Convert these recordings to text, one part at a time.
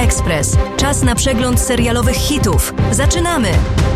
Express. Czas na przegląd serialowych hitów. Zaczynamy!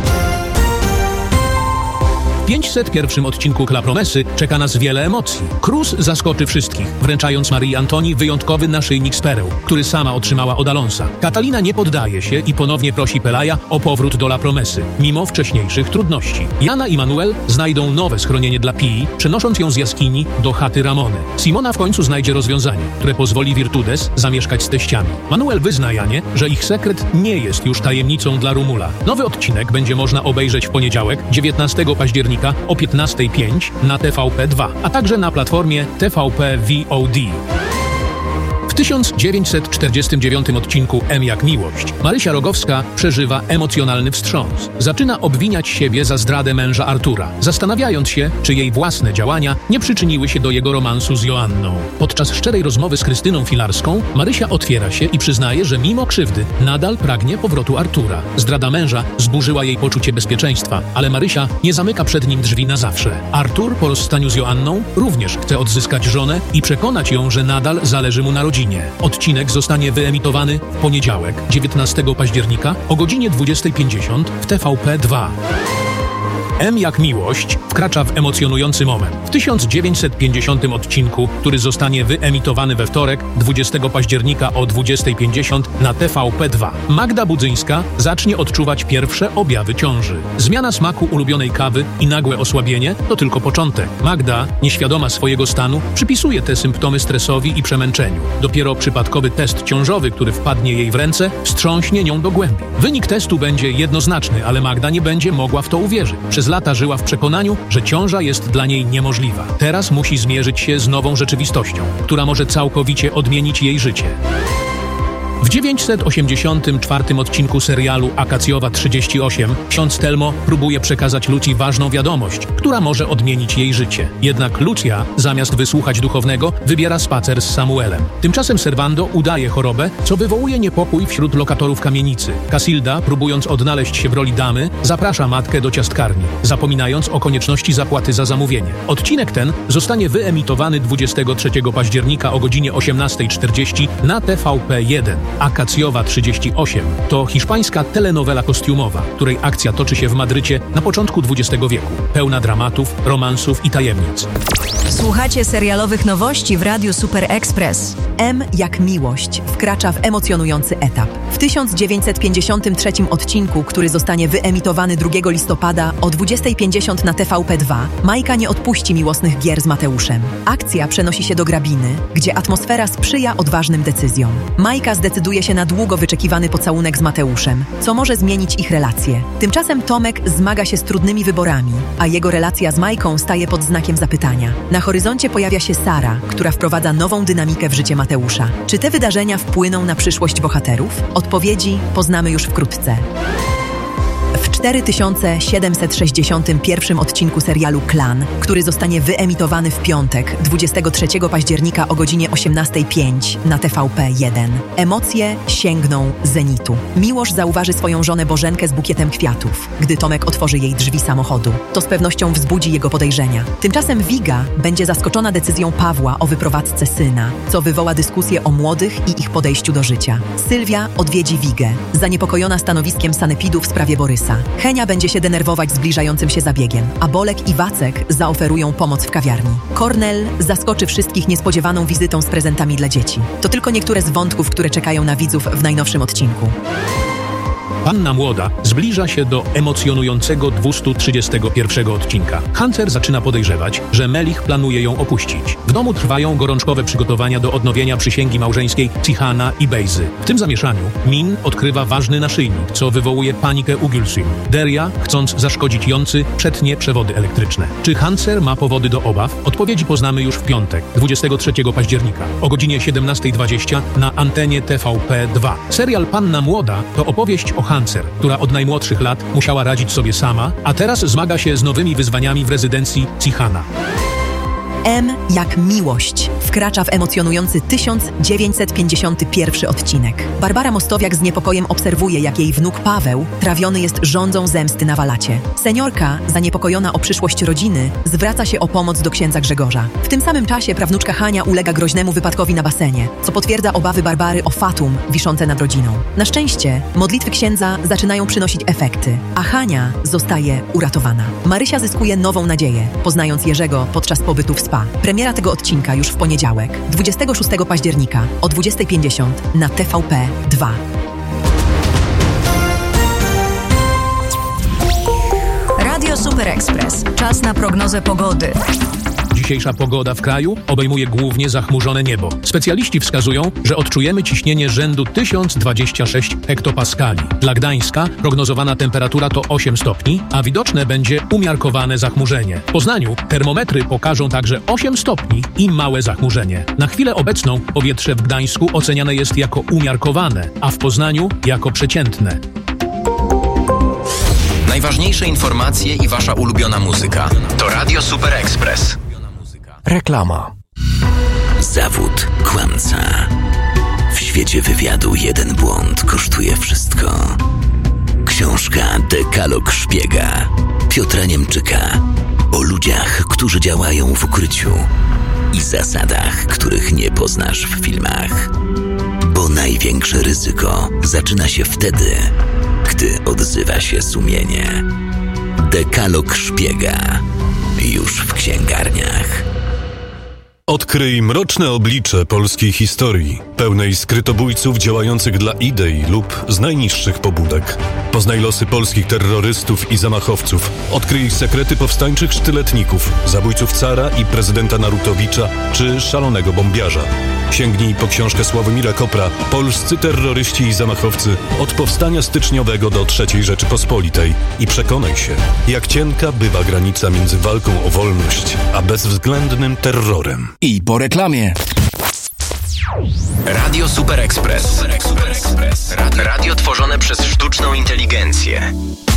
W 501 odcinku La Promesy czeka nas wiele emocji. Cruz zaskoczy wszystkich, wręczając Marii Antoni wyjątkowy naszyjnik z pereł, który sama otrzymała od Alonsa. Catalina nie poddaje się i ponownie prosi Pelaya o powrót do La Promesy, mimo wcześniejszych trudności. Jana i Manuel znajdą nowe schronienie dla Pii, przenosząc ją z jaskini do chaty Ramony. Simona w końcu znajdzie rozwiązanie, które pozwoli Virtudes zamieszkać z teściami. Manuel wyzna Janie, że ich sekret nie jest już tajemnicą dla Rumula. Nowy odcinek będzie można obejrzeć w poniedziałek, 19 października o 15:05 na TVP2, a także na platformie TVP VOD. W 1949 odcinku M jak miłość Marysia Rogowska przeżywa emocjonalny wstrząs. Zaczyna obwiniać siebie za zdradę męża Artura, zastanawiając się, czy jej własne działania nie przyczyniły się do jego romansu z Joanną. Podczas szczerej rozmowy z Krystyną Filarską Marysia otwiera się i przyznaje, że mimo krzywdy nadal pragnie powrotu Artura. Zdrada męża zburzyła jej poczucie bezpieczeństwa, ale Marysia nie zamyka przed nim drzwi na zawsze. Artur po rozstaniu z Joanną również chce odzyskać żonę i przekonać ją, że nadal zależy mu na rodzinie. Odcinek zostanie wyemitowany w poniedziałek, 19 października o godzinie 20:50 w TVP2. M jak miłość wkracza w emocjonujący moment. W 1950 odcinku, który zostanie wyemitowany we wtorek, 20 października o 20:50 na TVP2, Magda Budzyńska zacznie odczuwać pierwsze objawy ciąży. Zmiana smaku ulubionej kawy i nagłe osłabienie to tylko początek. Magda, nieświadoma swojego stanu, przypisuje te symptomy stresowi i przemęczeniu. Dopiero przypadkowy test ciążowy, który wpadnie jej w ręce, wstrząśnie nią do głębi. Wynik testu będzie jednoznaczny, ale Magda nie będzie mogła w to uwierzyć. Przez lata żyła w przekonaniu, że ciąża jest dla niej niemożliwa. Teraz musi zmierzyć się z nową rzeczywistością, która może całkowicie odmienić jej życie. W 984 odcinku serialu Akacjowa 38 ksiądz Telmo próbuje przekazać Lucji ważną wiadomość, która może odmienić jej życie. Jednak Lucja, zamiast wysłuchać duchownego, wybiera spacer z Samuelem. Tymczasem Servando udaje chorobę, co wywołuje niepokój wśród lokatorów kamienicy. Casilda, próbując odnaleźć się w roli damy, zaprasza matkę do ciastkarni, zapominając o konieczności zapłaty za zamówienie. Odcinek ten zostanie wyemitowany 23 października o godzinie 18:40 na TVP1. Akacjowa 38 to hiszpańska telenowela kostiumowa, której akcja toczy się w Madrycie na początku XX wieku. Pełna dramatów, romansów i tajemnic. Słuchacie serialowych nowości w Radiu Super Express. M jak miłość wkracza w emocjonujący etap. W 1953 odcinku, który zostanie wyemitowany 2 listopada o 20:50 na TVP2, Majka nie odpuści miłosnych gier z Mateuszem. Akcja przenosi się do Grabiny, gdzie atmosfera sprzyja odważnym decyzjom. Majka zdecyduje się na długo wyczekiwany pocałunek z Mateuszem, co może zmienić ich relacje. Tymczasem Tomek zmaga się z trudnymi wyborami, a jego relacja z Majką staje pod znakiem zapytania. Na horyzoncie pojawia się Sara, która wprowadza nową dynamikę w życie Mateusza. Czy te wydarzenia wpłyną na przyszłość bohaterów? Odpowiedzi poznamy już wkrótce. W 4761 odcinku serialu Klan, który zostanie wyemitowany w piątek, 23 października o godzinie 18:05 na TVP1. Emocje sięgną zenitu. Miłosz zauważy swoją żonę Bożenkę z bukietem kwiatów, gdy Tomek otworzy jej drzwi samochodu. To z pewnością wzbudzi jego podejrzenia. Tymczasem Wiga będzie zaskoczona decyzją Pawła o wyprowadzce syna, co wywoła dyskusję o młodych i ich podejściu do życia. Sylwia odwiedzi Wigę, zaniepokojona stanowiskiem sanepidu w sprawie Borysa. Henia będzie się denerwować zbliżającym się zabiegiem, a Bolek i Wacek zaoferują pomoc w kawiarni. Kornel zaskoczy wszystkich niespodziewaną wizytą z prezentami dla dzieci. To tylko niektóre z wątków, które czekają na widzów w najnowszym odcinku. Panna Młoda zbliża się do emocjonującego 231 odcinka. Hunter zaczyna podejrzewać, że Melich planuje ją opuścić. W domu trwają gorączkowe przygotowania do odnowienia przysięgi małżeńskiej Cihana i Bejzy. W tym zamieszaniu Min odkrywa ważny naszyjnik, co wywołuje panikę u Gülsüm. Deria, chcąc zaszkodzić Joncy, przetnie przewody elektryczne. Czy Hunter ma powody do obaw? Odpowiedzi poznamy już w piątek, 23 października o godzinie 17:20 na antenie TVP2. Serial Panna Młoda to opowieść o Hunter, która od najmłodszych lat musiała radzić sobie sama, a teraz zmaga się z nowymi wyzwaniami w rezydencji Cihana. M jak miłość wkracza w emocjonujący 1951 odcinek. Barbara Mostowiak z niepokojem obserwuje, jak jej wnuk Paweł trawiony jest żądzą zemsty na Walacie. Seniorka, zaniepokojona o przyszłość rodziny, zwraca się o pomoc do księdza Grzegorza. W tym samym czasie prawnuczka Hania ulega groźnemu wypadkowi na basenie, co potwierdza obawy Barbary o fatum wiszące nad rodziną. Na szczęście modlitwy księdza zaczynają przynosić efekty, a Hania zostaje uratowana. Marysia zyskuje nową nadzieję, poznając Jerzego podczas pobytu w spa. Premiera tego odcinka już w poniedziałek, 26 października o 20:50 na TVP 2. Radio Super Express. Czas na prognozę pogody. Dzisiejsza pogoda w kraju obejmuje głównie zachmurzone niebo. Specjaliści wskazują, że odczujemy ciśnienie rzędu 1026 hektopaskali. Dla Gdańska prognozowana temperatura to 8 stopni, a widoczne będzie umiarkowane zachmurzenie. W Poznaniu termometry pokażą także 8 stopni i małe zachmurzenie. Na chwilę obecną powietrze w Gdańsku oceniane jest jako umiarkowane, a w Poznaniu jako przeciętne. Najważniejsze informacje i wasza ulubiona muzyka. To Radio Super Express. Reklama. Zawód kłamca. W świecie wywiadu jeden błąd kosztuje wszystko. Książka Dekalog Szpiega Piotra Niemczyka o ludziach, którzy działają w ukryciu i zasadach, których nie poznasz w filmach. Bo największe ryzyko zaczyna się wtedy, gdy odzywa się sumienie. Dekalog Szpiega. Już w księgarniach. Odkryj mroczne oblicze polskiej historii, pełnej skrytobójców działających dla idei lub z najniższych pobudek. Poznaj losy polskich terrorystów i zamachowców. Odkryj sekrety powstańczych sztyletników, zabójców cara i prezydenta Narutowicza czy szalonego bombiarza. Sięgnij po książkę Sławomira Kopra Polscy terroryści i zamachowcy od powstania styczniowego do III Rzeczypospolitej i przekonaj się, jak cienka bywa granica między walką o wolność a bezwzględnym terrorem. I po reklamie. Radio Super Express. Radio tworzone przez sztuczną inteligencję.